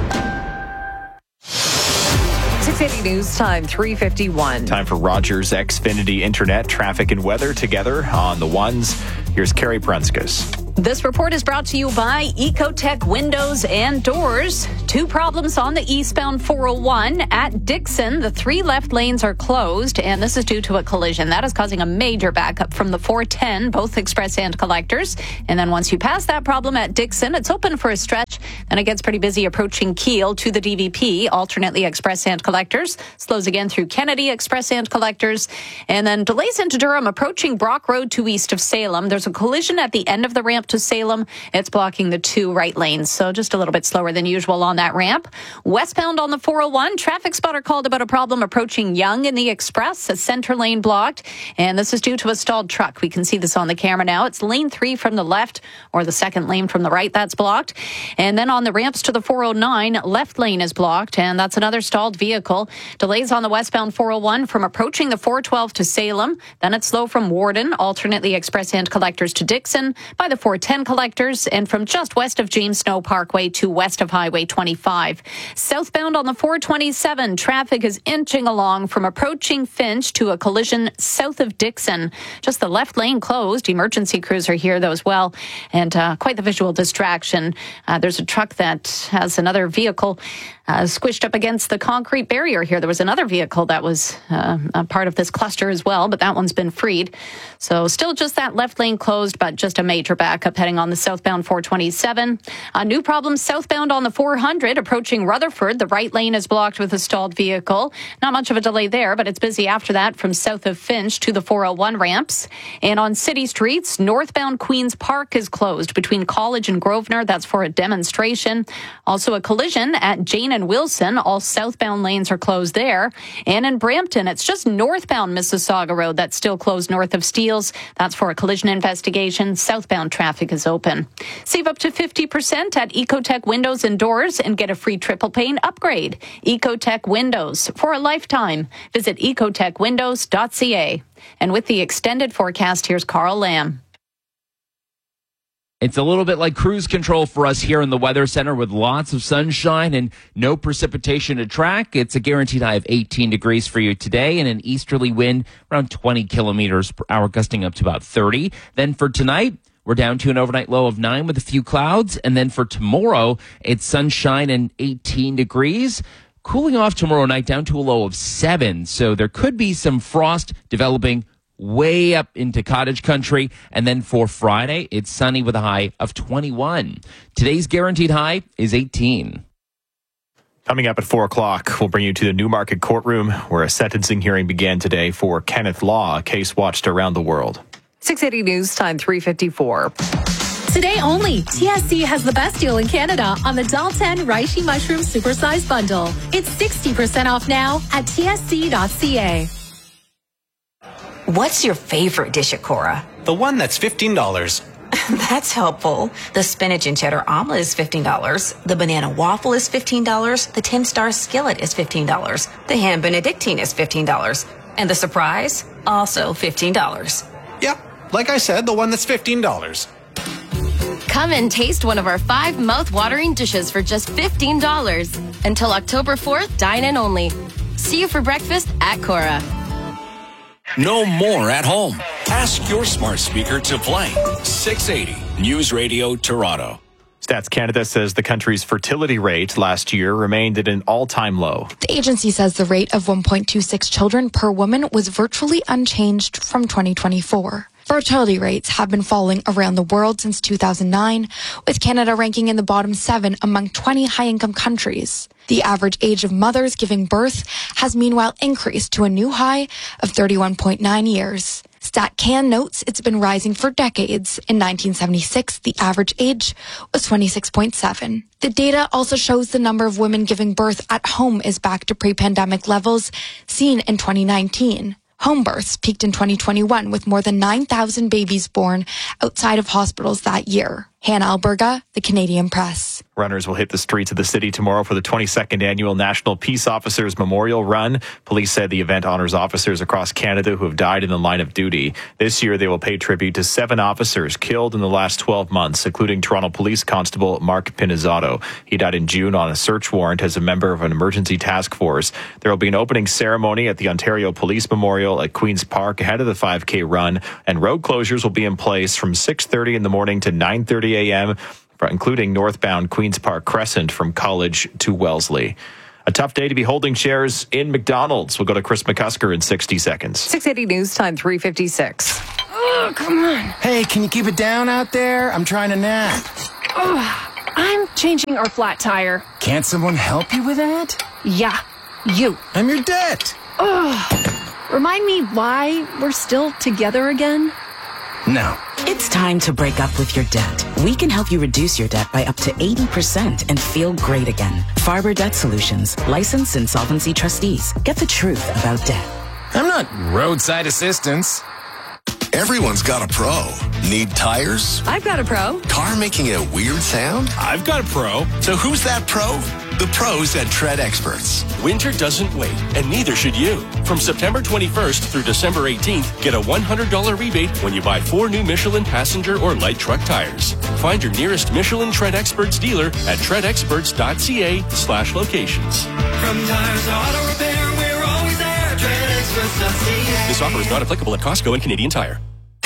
six eighty News Time, three fifty-one. Time for Rogers Xfinity Internet traffic and weather together on the ones. Here's Carrie Prunskis. This report is brought to you by Ecotech Windows and Doors. Two problems on the eastbound four oh one at Dixon. The three left lanes are closed, and this is due to a collision. That is causing a major backup from the four ten, both express and collectors. And then once you pass that problem at Dixon, it's open for a stretch. Then it gets pretty busy approaching Kiel to the D V P, alternately express and collectors. Slows again through Kennedy, express and collectors. And then delays into Durham approaching Brock Road to east of Salem. There's a collision at the end of the ramp to Salem. It's blocking the two right lanes, so just a little bit slower than usual on that ramp. Westbound on the four oh one, traffic spotter called about a problem approaching Yonge in the express, a center lane blocked, and this is due to a stalled truck. We can see this on the camera now. It's lane three from the left, or the second lane from the right that's blocked. And then on the ramps to the four oh nine, left lane is blocked, and that's another stalled vehicle. Delays on the westbound four oh one from approaching the four twelve to Salem. Then it's slow from Warden, alternately express and collectors to Dixon, by the four ten collectors, and from just west of James Snow Parkway to west of Highway twenty-five. Southbound on the four twenty-seven, traffic is inching along from approaching Finch to a collision south of Dixon. Just the left lane closed. Emergency crews are here, though, as well, and uh, quite the visual distraction. Uh, there's a truck that has another vehicle uh, squished up against the concrete barrier here. There was another vehicle that was uh, a part of this cluster as well, but that one's been freed. So still just that left lane closed, but just a major backup heading on the southbound four twenty-seven. A new problem southbound on the four hundred approaching Rutherford. The right lane is blocked with a stalled vehicle. Not much of a delay there, but it's busy after that from south of Finch to the four oh one ramps. And on city streets, northbound Queen's Park is closed between College and Grosvenor. That's for a demonstration. Also a collision at Jane and Wilson. All southbound lanes are closed there. And in Brampton, it's just northbound Mississauga Road that's still closed north of Steeles. That's for a collision investigation. Southbound traffic is open. Save up to fifty percent at Ecotech Windows and Doors and get a free triple pane upgrade. Ecotech Windows for a lifetime. Visit ecotech windows dot c a. And with the extended forecast, here's Carl Lamb. It's a little bit like cruise control for us here in the Weather Center with lots of sunshine and no precipitation to track. It's a guaranteed high of eighteen degrees for you today and an easterly wind around twenty kilometers per hour, gusting up to about thirty. Then for tonight, we're down to an overnight low of nine with a few clouds. And then for tomorrow, it's sunshine and eighteen degrees. Cooling off tomorrow night down to a low of seven. So there could be some frost developing way up into cottage country. And then for Friday, it's sunny with a high of twenty-one. Today's guaranteed high is eighteen. Coming up at four o'clock, we'll bring you to the Newmarket courtroom where a sentencing hearing began today for Kenneth Law, a case watched around the world. six eighty News Time, three fifty-four. Today only, T S C has the best deal in Canada on the Dalton Reishi Mushroom Supersize Bundle. It's sixty percent off now at t s c dot c a. What's your favorite dish at Cora? The one that's fifteen dollars. That's helpful. The spinach and cheddar omelet is fifteen dollars. The banana waffle is fifteen dollars. The ten-star skillet is fifteen dollars. The ham benedictine is fifteen dollars. And the surprise? Also fifteen dollars. Yep, like I said, the one that's fifteen dollars. Come and taste one of our five mouth-watering dishes for just fifteen dollars. Until October fourth, dine in only. See you for breakfast at Cora. No more at home. Ask your smart speaker to play six eighty News Radio Toronto. Stats Canada says the country's fertility rate last year remained at an all-time low. The agency says the rate of one point two six children per woman was virtually unchanged from twenty twenty-four. Fertility rates have been falling around the world since two thousand nine, with Canada ranking in the bottom seven among twenty high-income countries. The average age of mothers giving birth has meanwhile increased to a new high of thirty-one point nine years. StatCan notes it's been rising for decades. In nineteen seventy-six, the average age was twenty-six point seven. The data also shows the number of women giving birth at home is back to pre-pandemic levels seen in twenty nineteen. Home births peaked in twenty twenty-one with more than nine thousand babies born outside of hospitals that year. Hannah Alberga, The Canadian Press. Runners will hit the streets of the city tomorrow for the twenty-second Annual National Peace Officers Memorial Run. Police said the event honors officers across Canada who have died in the line of duty. This year, they will pay tribute to seven officers killed in the last twelve months, including Toronto Police Constable Mark Pinizzato. He died in June on a search warrant as a member of an emergency task force. There will be an opening ceremony at the Ontario Police Memorial at Queen's Park ahead of the five K run, and road closures will be in place from six thirty in the morning to nine thirty a.m., including northbound Queen's Park Crescent from College to Wellesley. A tough day to be holding shares in McDonald's. We'll go to Chris McCusker in sixty seconds. six eighty News Time, three fifty-six. Oh, come on. Hey, can you keep it down out there? I'm trying to nap. Oh, I'm changing our flat tire. Can't someone help you with that? Yeah, you. I'm your debt. Oh, remind me why we're still together again? No. It's time to break up with your debt. We can help you reduce your debt by up to eighty percent and feel great again. Farber Debt Solutions, licensed insolvency trustees. Get the truth about debt. I'm not roadside assistance. Everyone's got a pro. Need tires? I've got a pro. Car making a weird sound? I've got a pro. So who's that pro? The pros at Tread Experts. Winter doesn't wait, and neither should you. From September twenty-first through December eighteenth, get a one hundred dollars rebate when you buy four new Michelin passenger or light truck tires. Find your nearest Michelin Tread Experts dealer at treadexperts.ca slash locations. From tires to auto repair, we're always there. tread experts dot c a. This offer is not applicable at Costco and Canadian Tire.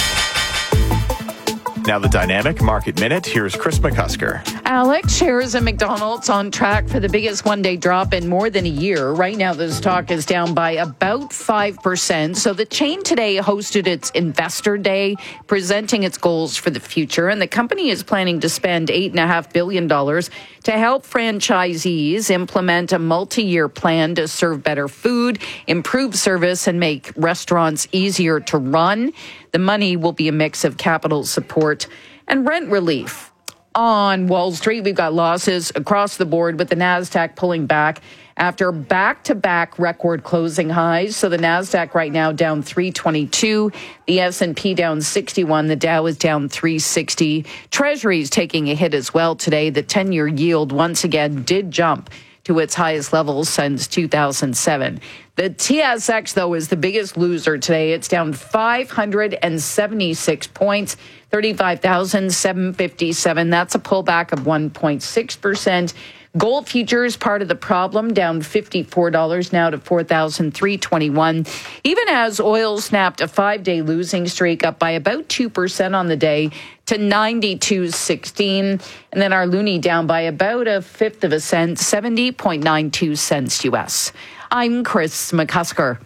Now the Dynamic Market Minute. Here's Chris McCusker. Alex, shares of McDonald's on track for the biggest one-day drop in more than a year. Right now, the stock is down by about five percent. So the chain today hosted its Investor Day, presenting its goals for the future. And the company is planning to spend eight point five billion dollars to help franchisees implement a multi-year plan to serve better food, improve service, and make restaurants easier to run. The money will be a mix of capital support and rent relief. On Wall Street, we've got losses across the board, with the NASDAQ pulling back after back-to-back record closing highs. So the NASDAQ right now down three twenty-two, the S and P down sixty-one, the Dow is down three sixty. Treasuries taking a hit as well today. The ten-year yield once again did jump to its highest levels since two thousand seven. The T S X, though, is the biggest loser today. It's down five hundred seventy-six points, thirty-five thousand seven hundred fifty-seven. That's a pullback of one point six percent. Gold futures, part of the problem, down fifty-four dollars now to four thousand three hundred twenty-one dollars. Even as oil snapped a five-day losing streak, up by about two percent on the day to ninety-two sixteen. And then our loonie down by about a fifth of a cent, seventy point nine two cents U S. I'm Chris McCusker.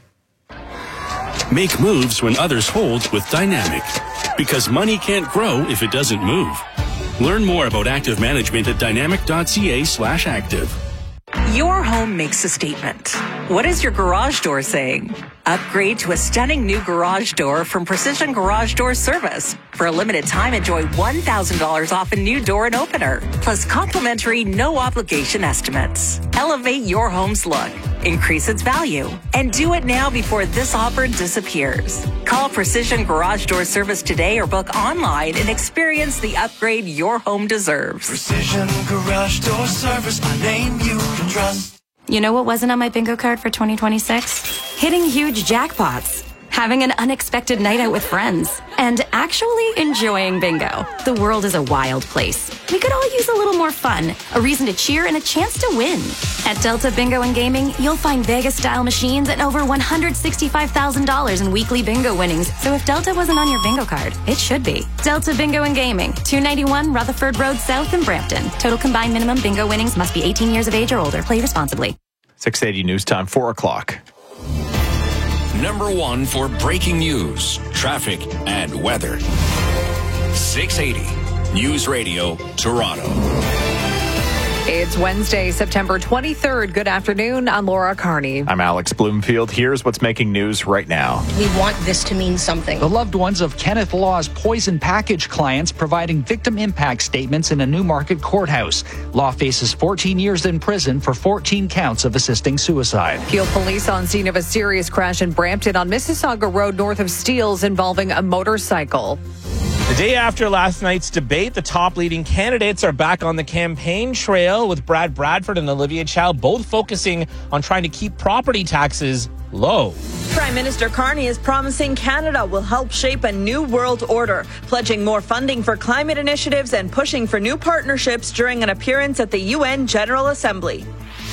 Make moves when others hold with Dynamic, because money can't grow if it doesn't move. Learn more about active management at dynamic.ca slash active. Your home makes a statement. What is your garage door saying? Upgrade to a stunning new garage door from Precision Garage Door Service. For a limited time, enjoy one thousand dollars off a new door and opener, plus complimentary no-obligation estimates. Elevate your home's look, increase its value, and do it now before this offer disappears. Call Precision Garage Door Service today or book online and experience the upgrade your home deserves. Precision Garage Door Service, a name you can trust. You know what wasn't on my bingo card for twenty twenty-six? Hitting huge jackpots. having an unexpected night out with friends, and actually enjoying bingo. The world is a wild place. We could all use a little more fun, a reason to cheer, and a chance to win. At Delta Bingo and Gaming, you'll find Vegas-style machines and over one hundred sixty-five thousand dollars in weekly bingo winnings. So if Delta wasn't on your bingo card, it should be. Delta Bingo and Gaming, two ninety-one Rutherford Road South in Brampton. Total combined minimum bingo winnings must be eighteen years of age or older. Play responsibly. six eighty News Time, four o'clock. Number one for breaking news, traffic, and weather. six eighty News Radio, Toronto. It's Wednesday, September twenty-third. Good afternoon. I'm Laura Carney. I'm Alex Bloomfield. Here's what's making news right now. We want this to mean something. The loved ones of Kenneth Law's poison package clients providing victim impact statements in a Newmarket courthouse. Law faces fourteen years in prison for fourteen counts of assisting suicide. Peel police on scene of a serious crash in Brampton on Mississauga Road north of Steeles involving a motorcycle. The day after last night's debate, the top leading candidates are back on the campaign trail, with Brad Bradford and Olivia Chow both focusing on trying to keep property taxes low. Prime Minister Carney is promising Canada will help shape a new world order, pledging more funding for climate initiatives and pushing for new partnerships during an appearance at the U N General Assembly.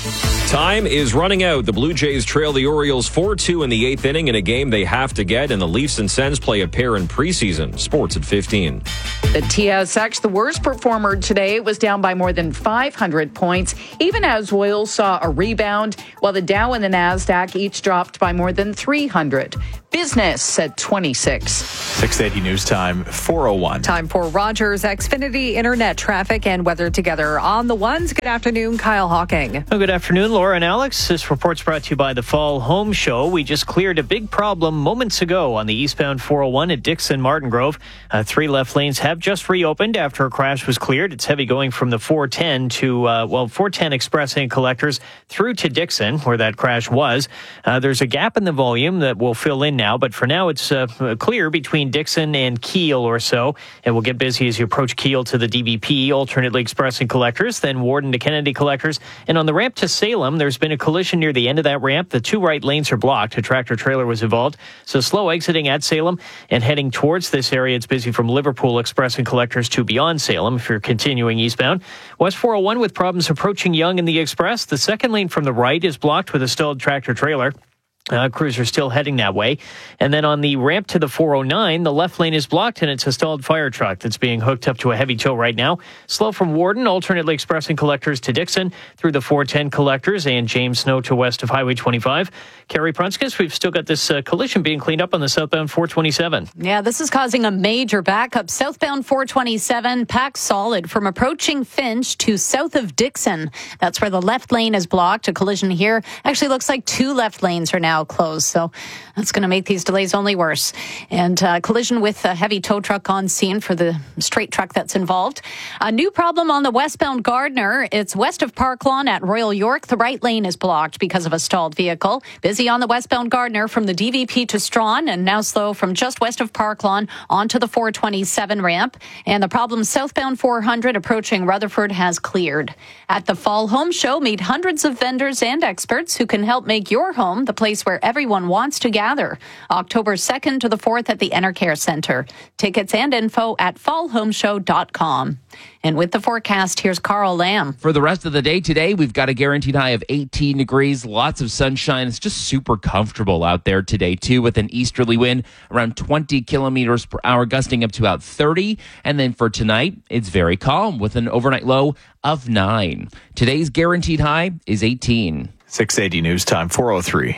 Time is running out. The Blue Jays trail the Orioles four two in the eighth inning in a game they have to get, and the Leafs and Sens play a pair in preseason. Sports at fifteen. The T S X, the worst performer today, was down by more than five hundred points, even as oil saw a rebound, while the Dow and the Nasdaq each dropped by more than three hundred. Business at twenty-six. six eighty News Time, four oh one. Time for Rogers Xfinity Internet traffic and weather together on the ones. Good afternoon, Kyle Hawking. Oh, good afternoon, Laura and Alex. This report's brought to you by the Fall Home Show. We just cleared a big problem moments ago on the eastbound four oh one at Dixon Martin Grove. Uh, three left lanes have just reopened after a crash was cleared. It's heavy going from the four ten to, uh, well, four ten Express and Collectors through to Dixon, where that crash was. Uh, there's a gap in the volume that will fill in now, but for now it's uh, clear between Dixon and Kiel or so. It will get busy as you approach Kiel to the D B P, alternately Express and Collectors, then Warden to Kennedy Collectors. And on the ramp to Salem, there's been a collision near the end of that ramp. The two right lanes are blocked. A tractor trailer was involved. So slow exiting at Salem and heading towards this area. It's busy from Liverpool Express and Collectors to beyond Salem if you're continuing eastbound. West four oh one with problems approaching Yonge in the Express. The second lane from the right is blocked with a stalled tractor trailer. Uh, crews are still heading that way. And then on the ramp to the four oh nine, the left lane is blocked and it's a stalled fire truck that's being hooked up to a heavy tow right now. Slow from Warden, alternately Express and Collectors to Dixon, through the four ten Collectors and James Snow to west of Highway twenty-five. Carrie Prunskis, we've still got this uh, collision being cleaned up on the southbound four twenty-seven. Yeah, this is causing a major backup. Southbound four twenty-seven, packed solid from approaching Finch to south of Dixon. That's where the left lane is blocked. A collision here. Actually looks like two left lanes are now closed, so that's going to make these delays only worse. And uh, collision with a heavy tow truck on scene for the straight truck that's involved. A new problem on the westbound Gardner. It's west of Park Lawn at Royal York. The right lane is blocked because of a stalled vehicle. Busy on the westbound Gardner from the D V P to Strawn, and now slow from just west of Park Lawn onto the four twenty-seven ramp. And the problem southbound four hundred approaching Rutherford has cleared. At the Fall Home Show, meet hundreds of vendors and experts who can help make your home the place where everyone wants to gather. October second to the fourth at the Enercare Center. Tickets and info at fall home show dot com. And with the forecast, here's Carl Lamb. For the rest of the day today, we've got a guaranteed high of eighteen degrees, lots of sunshine. It's just super comfortable out there today, too, with an easterly wind around twenty kilometers per hour, gusting up to about thirty. And then for tonight, it's very calm with an overnight low of nine. Today's guaranteed high is eighteen. six eighty News Time, four oh three.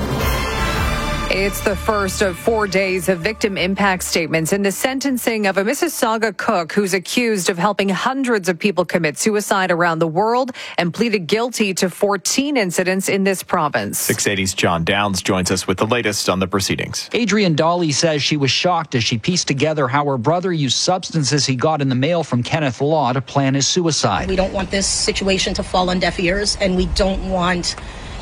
It's the first of four days of victim impact statements in the sentencing of a Mississauga cook who's accused of helping hundreds of people commit suicide around the world and pleaded guilty to fourteen incidents in this province. six eighty's John Downs joins us with the latest on the proceedings. Adrienne Dolly says she was shocked as she pieced together how her brother used substances he got in the mail from Kenneth Law to plan his suicide. We don't want this situation to fall on deaf ears, and we don't want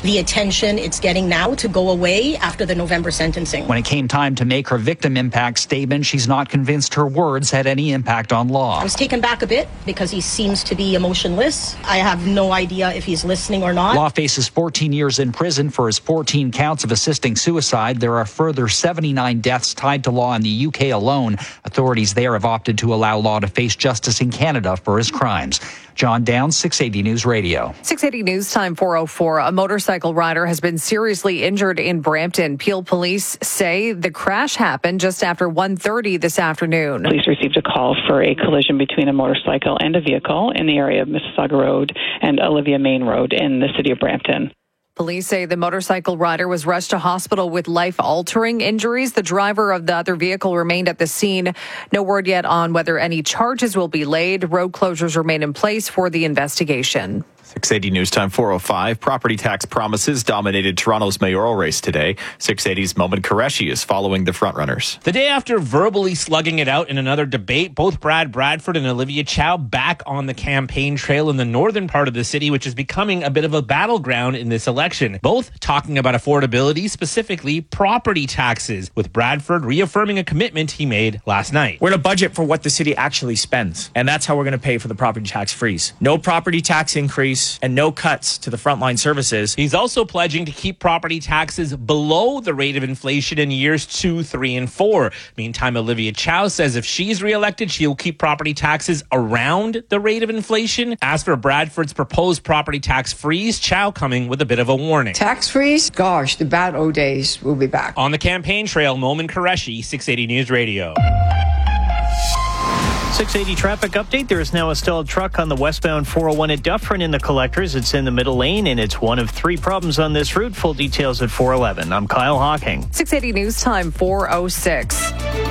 the attention it's getting now to go away after the November sentencing. When it came time to make her victim impact statement, she's not convinced her words had any impact on law. I was taken back a bit because he seems to be emotionless. I have no idea if he's listening or not. Law faces fourteen years in prison for his fourteen counts of assisting suicide. There are further seventy-nine deaths tied to Law in the U K alone. Authorities there have opted to allow Law to face justice in Canada for his crimes. John Downs, six eighty News Radio. six eighty News Time four oh four. A motorcycle rider has been seriously injured in Brampton. Peel police say the crash happened just after one thirty this afternoon. Police received a call for a collision between a motorcycle and a vehicle in the area of Mississauga Road and Olivia Main Road in the city of Brampton. Police say the motorcycle rider was rushed to hospital with life-altering injuries. The driver of the other vehicle remained at the scene. No word yet on whether any charges will be laid. Road closures remain in place for the investigation. six eighty News Time four oh five. Property tax promises dominated Toronto's mayoral race today. six eighty's Momin Qureshi is following the frontrunners. The day after verbally slugging it out in another debate, both Brad Bradford and Olivia Chow back on the campaign trail in the northern part of the city, which is becoming a bit of a battleground in this election. Both talking about affordability, specifically property taxes, with Bradford reaffirming a commitment he made last night. We're going to budget for what the city actually spends, and that's how we're going to pay for the property tax freeze. No property tax increase and no cuts to the frontline services. He's also pledging to keep property taxes below the rate of inflation in years two, three, and four. Meantime, Olivia Chow says if she's reelected, she'll keep property taxes around the rate of inflation. As for Bradford's proposed property tax freeze, Chow coming with a bit of a warning. Tax freeze? Gosh, the bad old days will be back. On the campaign trail, Momin Qureshi, six eighty News Radio. six eighty traffic update. There is now a stalled truck on the westbound four oh one at Dufferin in the collectors. It's in the middle lane, and it's one of three problems on this route. Full details at four eleven. I'm Kyle Hawking. six eighty News Time four oh six.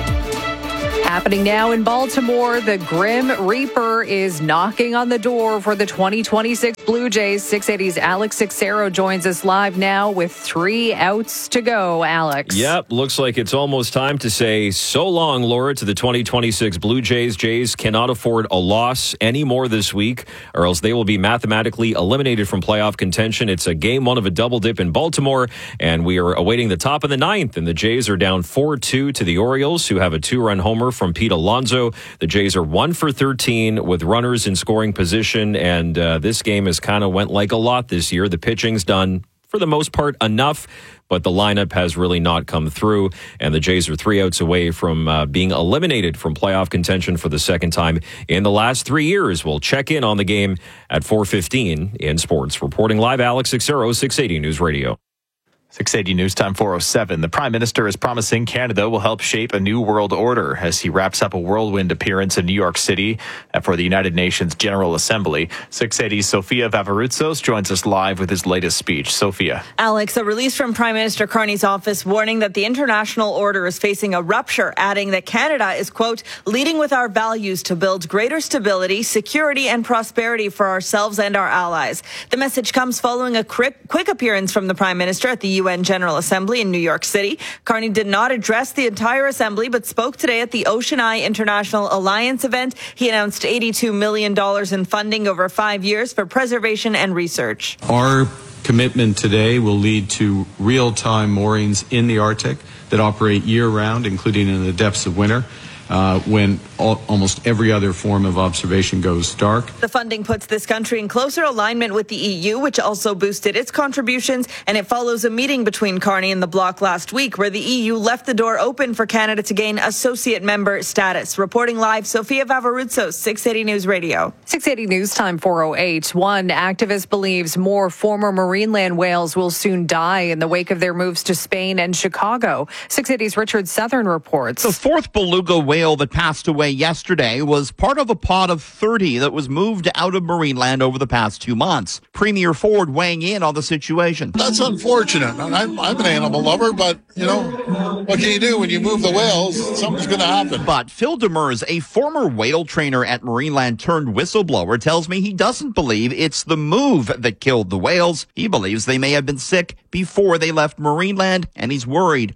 Happening now in Baltimore, the Grim Reaper is knocking on the door for the twenty twenty-six Blue Jays. six eighty's Alex Sixero joins us live now with three outs to go. Alex. Yep, looks like it's almost time to say so long, Laura, to the twenty twenty-six Blue Jays. Jays cannot afford a loss anymore this week, or else they will be mathematically eliminated from playoff contention. It's a game one of a double dip in Baltimore, and we are awaiting the top of the ninth, and the Jays are down four two to the Orioles, who have a two-run homer from Pete Alonso. The Jays are one for thirteen with runners in scoring position, and uh, this game has kind of went like a lot this year. The pitching's done, for the most part, enough, but the lineup has really not come through, and the Jays are three outs away from uh, being eliminated from playoff contention for the second time in the last three years. We'll check in on the game at four fifteen in sports. Reporting live, Alex Sixero, six eighty News Radio. six eighty News Time four oh seven. The Prime Minister is promising Canada will help shape a new world order as he wraps up a whirlwind appearance in New York City for the United Nations General Assembly. six eighty's Sofia Vavaroutsos joins us live with his latest speech. Sofia. Alex, a release from Prime Minister Carney's office warning that the international order is facing a rupture, adding that Canada is, quote, leading with our values to build greater stability, security, and prosperity for ourselves and our allies. The message comes following a quick, quick appearance from the Prime Minister at the U N General Assembly in New York City. Carney did not address the entire assembly, but spoke today at the Ocean Eye International Alliance event. He announced eighty-two million dollars in funding over five years for preservation and research. Our commitment today will lead to real-time moorings in the Arctic that operate year-round, including in the depths of winter, uh, when all, almost every other form of observation goes dark. The funding puts this country in closer alignment with the E U, which also boosted its contributions, and it follows a meeting between Carney and the bloc last week where the E U left the door open for Canada to gain associate member status. Reporting live, Sofia Vavaroutsos, six eighty News Radio. six eighty News Time four oh eight. One activist believes more former Marineland whales will soon die in the wake of their moves to Spain and Chicago. six eighty's Richard Southern reports. The fourth beluga whale that passed away yesterday was part of a pod of thirty that was moved out of Marineland over the past two months. Premier Ford weighing in on the situation. That's unfortunate. I'm, I'm an animal lover, but, you know, what can you do when you move the whales? Something's going to happen. But Phil Demers, a former whale trainer at Marineland turned whistleblower, tells me he doesn't believe it's the move that killed the whales. He believes they may have been sick before they left Marineland, and he's worried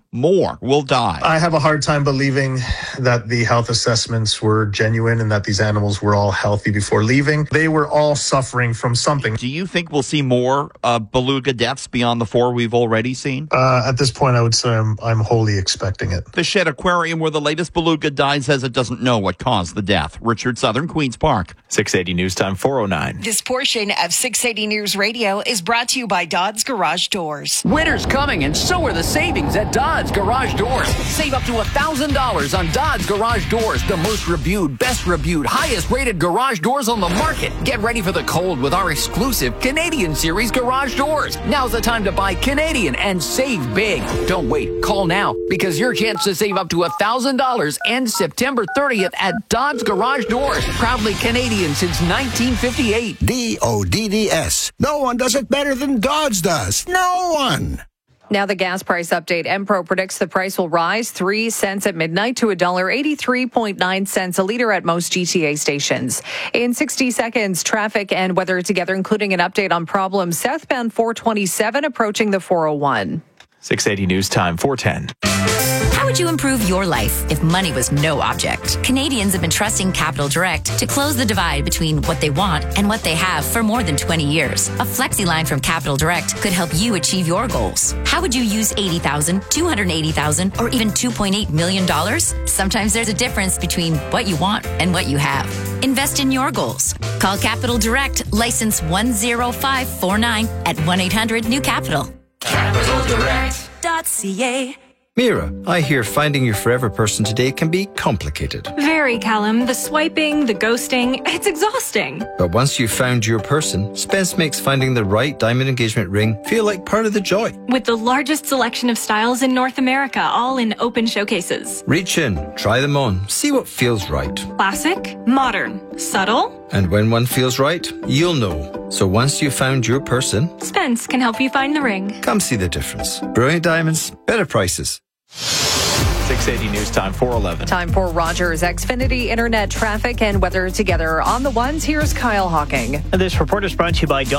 more will die. I have a hard time believing that the health assessments were genuine and that these animals were all healthy before leaving. They were all suffering from something. Do you think we'll see more uh, beluga deaths beyond the four we've already seen? Uh, at this point, I would say I'm, I'm wholly expecting it. The Shed Aquarium, where the latest beluga died, says it doesn't know what caused the death. Richard Southern, Queen's Park. six eighty News Time, four oh nine. This portion of six eighty News Radio is brought to you by Dodds Garage Doors. Winter's coming, and so are the savings at Dodds Garage Doors. Save up to one thousand dollars on Dodds Garage Doors, the most reviewed, best reviewed, highest rated garage doors on the market. Get ready for the cold with our exclusive Canadian Series garage doors. Now's the time to buy Canadian and save big. Don't wait. Call now, because your chance to save up to one thousand dollars ends September thirtieth at Dodds Garage Doors. Proudly Canadian since nineteen fifty-eight. D O D D S. No one does it better than Dodds does. No one. Now the gas price update. Enpro predicts the price will rise three cents at midnight to one dollar eighty-three point nine cents a liter at most G T A stations. In sixty seconds, traffic and weather together, including an update on problems southbound four twenty-seven approaching the four oh one. six eighty News Time, four ten. How would you improve your life if money was no object? Canadians have been trusting Capital Direct to close the divide between what they want and what they have for more than twenty years. A flexi line from Capital Direct could help you achieve your goals. How would you use eighty thousand dollars, two hundred eighty thousand dollars, or even two point eight million dollars? Sometimes there's a difference between what you want and what you have. Invest in your goals. Call Capital Direct, license one zero five four nine at one eight hundred new capital. Capital Direct. .ca. Mira, I hear finding your forever person today can be complicated. Very, Callum. The swiping, the ghosting, it's exhausting. But once you've found your person, Spence makes finding the right diamond engagement ring feel like part of the joy. With the largest selection of styles in North America, all in open showcases. Reach in, try them on, see what feels right. Classic, modern, subtle. And when one feels right, you'll know. So once you've found your person, Spence can help you find the ring. Come see the difference. Brilliant diamonds, better prices. six eighty News Time, four eleven. Time for Rogers Xfinity Internet traffic and weather together on the ones. Here's Kyle Hawking. This report is brought to you by